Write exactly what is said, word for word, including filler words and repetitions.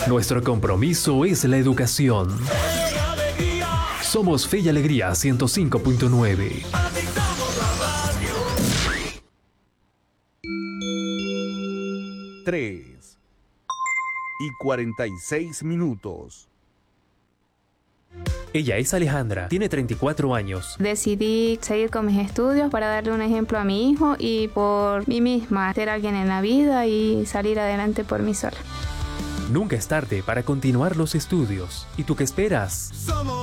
Nuestro compromiso es la educación. Somos Fe y Alegría ciento cinco punto nueve. Tres y cuarenta y seis minutos. Ella es Alejandra, tiene treinta y cuatro años. Decidí seguir con mis estudios para darle un ejemplo a mi hijo y por mí misma, ser alguien en la vida y salir adelante por mí sola. Nunca es tarde para continuar los estudios. ¿Y tú qué esperas?